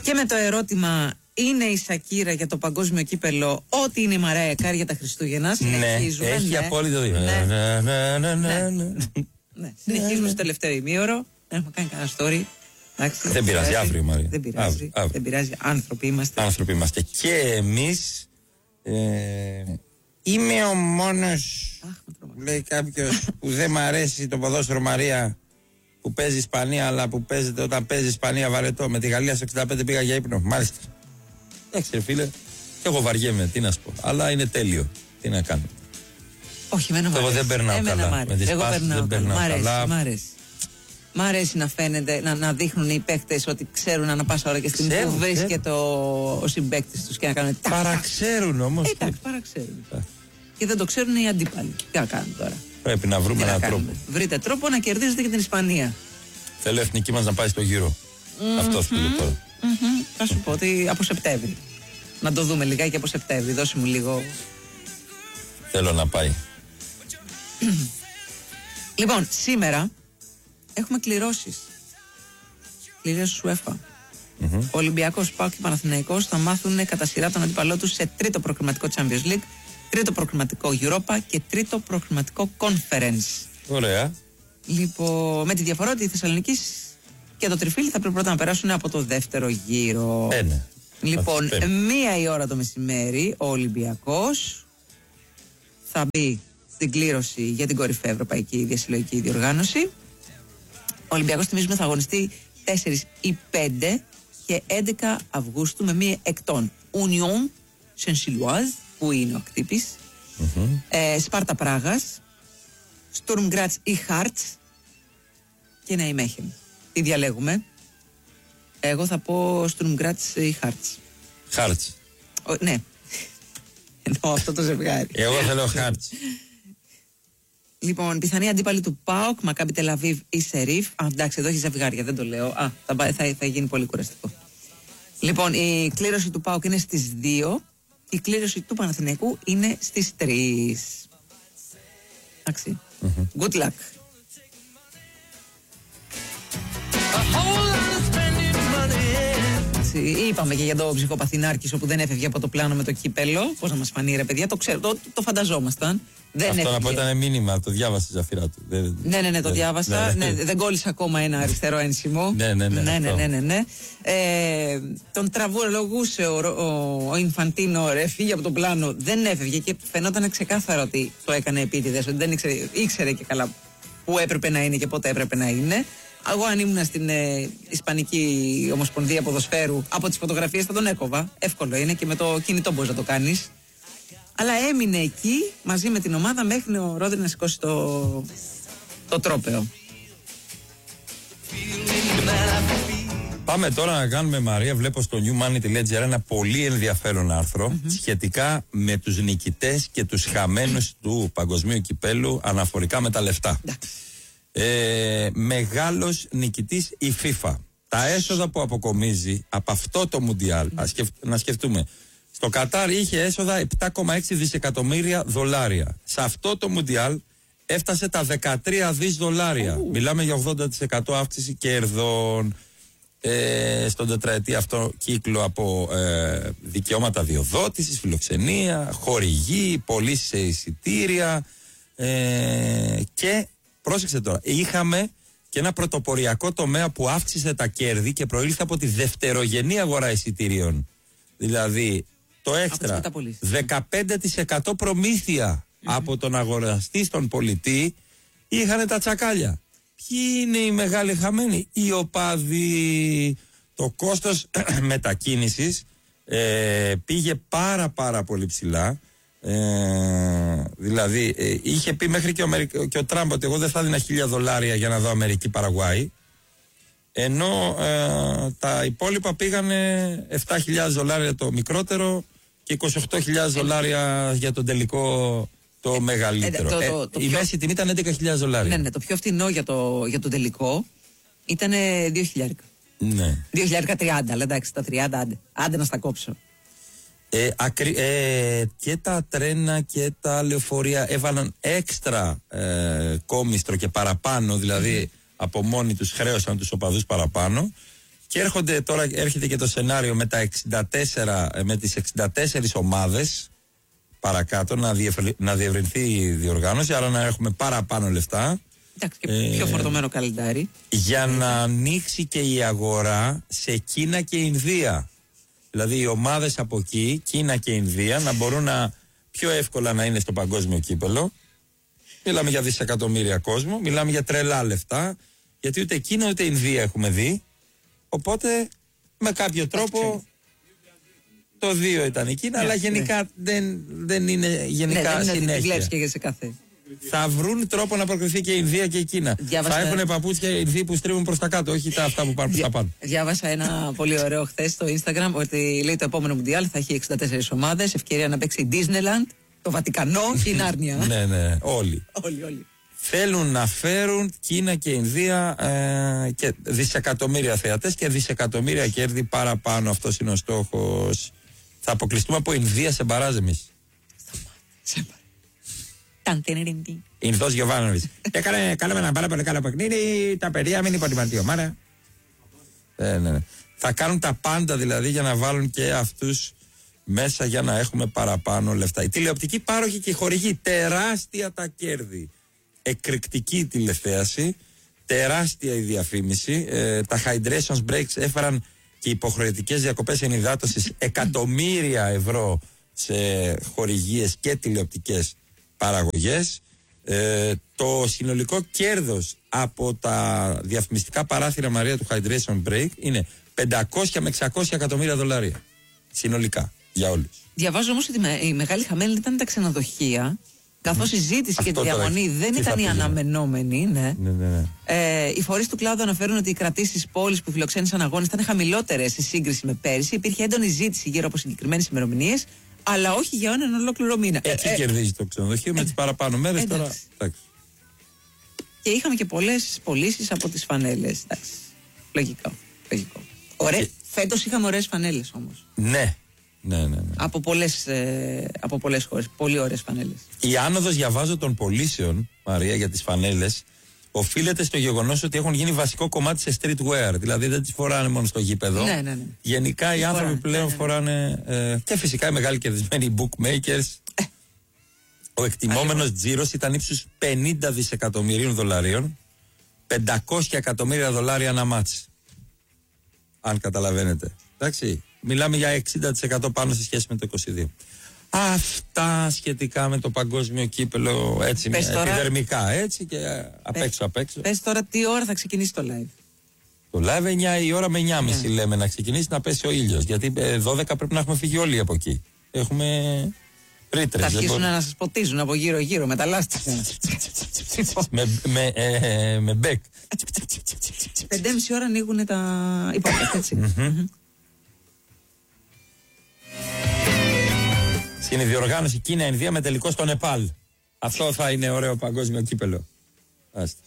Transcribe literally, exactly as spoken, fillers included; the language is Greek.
Και με το ερώτημα, είναι η Σακύρα για το παγκόσμιο κύπελο ό,τι είναι η Μαράια Κάρι για τα Χριστούγεννα? Συνεχίζουμε. Ναι, έχει ναι. απόλυτο δίκιο. Ναι. Ναι, ναι, ναι, ναι, ναι. Ναι. Συνεχίζουμε στο τελευταίο ημίωρο. Δεν έχουμε κάνει κανένα story. Εντάξει, δεν πειράζει, αύριο Μαρία. Δεν πειράζει, αύριο, αύριο. δεν πειράζει. Άνθρωποι είμαστε. Άνθρωποι είμαστε. Και εμείς ε, είμαι ο μόνος, λέει κάποιος, που δεν μ' αρέσει το ποδόσφαιρο, Μαρία, που παίζει Ισπανία, αλλά που παίζεται όταν παίζει Ισπανία βαρετό. Με τη Γαλλία στο εξήντα πέντε πήγα για ύπνο. Μάλιστα. Εντάξει, ρε φίλε, και εγώ βαριέμαι, τι να σου πω. Αλλά είναι τέλειο. Τι να κάνω. Όχι, εμένα μ' αρέσει. Εγώ δεν περνάω καλά. Με τις εγώ πάσεις δεν περνάω μ' αρέσει, καλά. Μ' αρέσει. Μ' αρέσει να φαίνεται, να, να δείχνουν οι παίκτες ότι ξέρουν ανά πάσα ώρα και στην που βρίσκεται ο, ο συμπαίκτης τους και να κάνουν. Παραξέρουν όμως. Ε, εντάξει, παραξέρουν. Και δεν το ξέρουν οι αντίπαλοι. Τι να κάνουν τώρα. Πρέπει να βρούμε έναν τρόπο. Βρείτε τρόπο να κερδίζετε και την Ισπανία. Θέλω η εθνική μας να πάει στο γύρο. Mm-hmm. Αυτό σου λέω τώρα. Mm-hmm. Θα σου πω ότι από Σεπτέμβρη. Να το δούμε λιγάκι από Σεπτέμβρη. Δώσε μου λίγο. Θέλω να πάει. Λοιπόν, σήμερα έχουμε κληρώσεις. Κληρώσεις UEFA. Mm-hmm. Ο Ολυμπιακός, ΠΑΟΚ και Παναθηναϊκός θα μάθουν κατά σειρά τον αντίπαλό τους σε τρίτο προκριματικό Champions League, τρίτο προκριματικό Europa και τρίτο προκριματικό Conference. Ωραία. Λοιπόν, με τη διαφορά ότι η Θεσσαλονίκη και το Τριφύλι θα πρέπει πρώτα να περάσουν από το δεύτερο γύρο. Ε, ναι. Λοιπόν, μία η ώρα το μεσημέρι ο Ολυμπιακός θα μπει στην κλήρωση για την κορυφαία ευρωπαϊκή διασυλλογική διοργάνωση. Ο Ολυμπιακός, θυμίζουμε, θα αγωνιστεί τέσσερα ή πέντε και έντεκα Αυγούστου με μία εκτών Union Saint-Gilloise, που είναι ο κτύπης, mm-hmm. ε, Σπάρτα Πράγας, Sturm Graz ή Hartz και Ναϊμέχεν. Τι διαλέγουμε? Εγώ θα πω Sturm Graz ή Hartz. Hartz. Ναι. Εννοώ αυτό το ζευγάρι. Εγώ θέλω Hartz. Λοιπόν, πιθανή αντίπαλη του ΠΑΟΚ, Μακάμπι Τελαβίβ ή Σερίφ. Α, εντάξει, εδώ έχει ζευγάρια, δεν το λέω. Α, θα, θα, θα γίνει πολύ κουραστικό. Λοιπόν, η κλήρωση του ΠΑΟΚ είναι στις δύο. Η κλήρωση του Παναθηναϊκού είναι στις τρεις. Εντάξει. Mm-hmm. Good luck. Είπαμε και για το ψυχοπαθή Νάρκησο που δεν έφευγε από το πλάνο με το κύπελο. Πώς να μας φανεί, ρε παιδιά, το ξέρω, το, το φανταζόμασταν. Δεν αυτό έφυγε. Να πω ήταν μήνυμα, το διάβασα στη Ζαφυρά του. Δεν, ναι, ναι, ναι, το δεν, διάβασα. Ναι, ναι, δεν κόλλησα ακόμα ένα αριστερό ένσημο. Ναι, ναι, ναι. ναι, ναι, ναι, ναι, ναι. Ε, τον τραβολογούσε ο, ο, ο Ινφαντίνο, ρε, φύγε από το πλάνο. Δεν έφευγε και φαινόταν ξεκάθαρα ότι το έκανε επίτηδες, ότι δεν ήξερε, ήξερε και καλά που έπρεπε να είναι και πότε έπρεπε να είναι. Εγώ αν ήμουν στην ε, Ισπανική Ομοσπονδία Ποδοσφαίρου, από τις φωτογραφίες θα τον έκοβα. Εύκολο είναι και με το κινητό μπορείς να το κάνεις. Αλλά έμεινε εκεί μαζί με την ομάδα μέχρι ο Ρόδρυ να σηκώσει το, το τρόπαιο. Πάμε τώρα να κάνουμε, Μαρία, βλέπω στο newmoney.gr ένα πολύ ενδιαφέρον άρθρο mm-hmm. σχετικά με τους νικητές και τους χαμένους του παγκοσμίου κυπέλου αναφορικά με τα λεφτά. Ε, μεγάλος νικητής η FIFA. Τα έσοδα που αποκομίζει από αυτό το Μουντιάλ, mm. σκεφ, να σκεφτούμε, στο Κατάρ είχε έσοδα επτά κόμμα έξι δισεκατομμύρια δολάρια. Σε αυτό το Μουντιάλ έφτασε τα δεκατρία δις δολάρια. Oh. Μιλάμε για ογδόντα τοις εκατό αύξηση κερδών ε, στον τετραετή αυτό κύκλο από ε, δικαιώματα διοδότησης, φιλοξενία, χορηγή, πωλήσεις σε εισιτήρια ε, και πρόσεξε τώρα, είχαμε και ένα πρωτοποριακό τομέα που αύξησε τα κέρδη και προήλθε από τη δευτερογενή αγορά εισιτήριων. Δηλαδή το έξτρα δεκαπέντε τοις εκατό προμήθεια mm-hmm. από τον αγοραστή στον πολιτή είχαν τα τσακάλια. Ποιοι είναι οι μεγάλοι χαμένοι? Οι οπαδοί. Το κόστος μετακίνησης ε, πήγε πάρα πάρα πολύ ψηλά. Ε, δηλαδή ε, είχε πει μέχρι και ο, Αμερικ... και ο Τραμπ ότι εγώ δεν θα δίνα χίλια δολάρια για να δω Αμερική Παραγουάη, ενώ ε, τα υπόλοιπα πήγανε επτά χιλιάδες δολάρια το μικρότερο και είκοσι οκτώ χιλιάδες δολάρια για τον τελικό το ε, μεγαλύτερο. Ε, το, το, το ε, η πιο... μέση τιμή ήταν έντεκα χιλιάδες δολάρια. Ναι, ναι, το πιο φθηνό για το, για το τελικό ήταν δύο χιλιάδες. Ναι. δύο χιλιάδες τριάντα, αλλά εντάξει, τα τριάντα άντε, άντε να στα κόψω. Ε, ακρι, ε, και τα τρένα και τα λεωφορεία έβαλαν έξτρα ε, κόμιστρο και παραπάνω, δηλαδή mm. από μόνοι τους χρέωσαν τους οπαδούς παραπάνω Και έρχονται τώρα, έρχεται και το σενάριο με, τα εξήντα τέσσερα, με τις εξήντα τέσσερις ομάδες παρακάτω να, διευρυ, να διευρυνθεί η διοργάνωση, άρα να έχουμε παραπάνω λεφτά. Εντάξει, και ε, πιο φορτωμένο καλεντάρι. Για να ανοίξει και η αγορά σε Κίνα και Ινδία. Δηλαδή οι ομάδες από εκεί, Κίνα και Ινδία, να μπορούν να πιο εύκολα να είναι στο παγκόσμιο κύπελο. Μιλάμε για δισεκατομμύρια κόσμο, μιλάμε για τρελά λεφτά, γιατί ούτε Κίνα ούτε Ινδία έχουμε δει. Οπότε με κάποιο τρόπο το δύο ήταν η Κίνα, ναι, αλλά γενικά ναι. δεν, δεν είναι γενικά ναι, δεν είναι συνέχεια. Και σε κάθε. Θα βρουν τρόπο να προκριθεί και η Ινδία και η Κίνα. Διάβασα... Θα έχουν παπούτσια οι Ινδοί που στρίβουν προς τα κάτω, όχι τα αυτά που πάρουν προς τα πάνω. Διάβασα ένα πολύ ωραίο χθες στο Instagram ότι λέει το επόμενο Μουντιάλ θα έχει εξήντα τέσσερις ομάδες, ευκαιρία να παίξει η Disneyland, το Βατικανό και η Νάρνια. Ναι, ναι, όλοι. όλοι, όλοι. Θέλουν να φέρουν Κίνα και Ινδία ε, και δισεκατομμύρια θεατές και δισεκατομμύρια κέρδη παραπάνω. Αυτός είναι ο στόχος. Θα αποκλειστούμε από Ινδία σε μπαράζ εμείς. Ινδός Γιωβάνοβιτς. Έκανε, κάναμε ένα πάρα πολύ καλό παιχνίδι. Τα παιδιά μην υποτιμάται η ομάδα. Ε, ναι, ναι. Θα κάνουν τα πάντα δηλαδή για να βάλουν και αυτούς μέσα για να έχουμε παραπάνω λεφτά. Η τηλεοπτική πάροχη και η χορηγή, τεράστια τα κέρδη. Εκρηκτική τηλεθέαση, τεράστια η διαφήμιση. Ε, τα hydrations breaks έφεραν και υποχρεωτικές διακοπές ενυδάτωσης εκατομμύρια ευρώ σε χορηγίες και τηλεοπτικές παραγωγές. Ε, το συνολικό κέρδος από τα διαφημιστικά παράθυρα, Μαρία, του hydration break είναι πεντακόσια με εξακόσια εκατομμύρια δολάρια συνολικά για όλους. Διαβάζω όμως ότι η μεγάλη χαμένη ήταν τα ξενοδοχεία, καθώς η ζήτηση και τη διαμονή δεν ήταν η αναμενόμενη. Ναι. Ναι, ναι, ναι. Ε, οι φορείς του κλάδου αναφέρουν ότι οι κρατήσεις πόλης που φιλοξένησαν αγώνες ήταν χαμηλότερες σε σύγκριση με πέρυσι. Υπήρχε έντονη ζήτηση γύρω από συγκεκριμένες ημερομηνίες, αλλά όχι για έναν ολόκληρο μήνα. Έτσι ε, κερδίζει το ξενοδοχείο ε, με τις παραπάνω μέρες ε, τώρα. Εντάξει. Και είχαμε και πολλές πωλήσεις από τις φανέλες. Εντάξει. Λογικό. Λογικό. Ωραία. Και... Φέτος είχαμε ωραίες φανέλες όμως. Ναι. Ναι, ναι, ναι. Από πολλές, ε, από πολλές χώρες. Πολύ ωραίες φανέλες. Η άνοδος, διαβάζω, των πωλήσεων, Μαρία, για τις φανέλες οφείλεται στο γεγονός ότι έχουν γίνει βασικό κομμάτι σε streetwear. Δηλαδή δεν τις φοράνε μόνο στο γήπεδο. Ναι, ναι, ναι. Γενικά τις οι άνθρωποι φοράνε, πλέον ναι, ναι. φοράνε. Ε, και φυσικά οι μεγάλοι κερδισμένοι bookmakers. Ε. Ο εκτιμόμενος τζίρος ήταν ύψους πενήντα δισεκατομμυρίων δολαρίων. πεντακόσια εκατομμύρια δολάρια ένα μάτς. Αν καταλαβαίνετε. Εντάξει. Μιλάμε για εξήντα τοις εκατό πάνω σε σχέση με το είκοσι δύο. Αυτά σχετικά με το παγκόσμιο κύπελο, έτσι, με, τώρα, επιδερμικά, έτσι, και απ' έξω απ' έξω. Πες τώρα τι ώρα θα ξεκινήσει το live. Το live εννιά η ώρα με εννιά και μισή yeah. λέμε να ξεκινήσει, να πέσει ο ήλιος. Γιατί ε, δώδεκα πρέπει να έχουμε φύγει όλοι από εκεί. Έχουμε ρήτρες. Θα αρχίσουν να σας ποτίζουν από γύρω-γύρω με τα λάστιχα. με, με, ε, με μπέκ. Πέντε και μισή ώρα ανοίγουν τα υπόλοιπα, έτσι. Είναι η διοργάνωση Κίνα-Ινδία με τελικό στο Νεπάλ. Αυτό θα είναι ωραίο παγκόσμιο κύπελο. Άστε.